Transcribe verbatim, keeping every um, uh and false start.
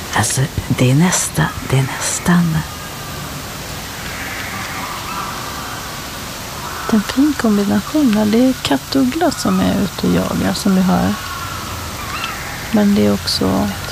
Alltså, det är nästa, det är nästan... Det är en fin kombination. Det är kattuggla som är ute och jagar, som vi hör. Men det är också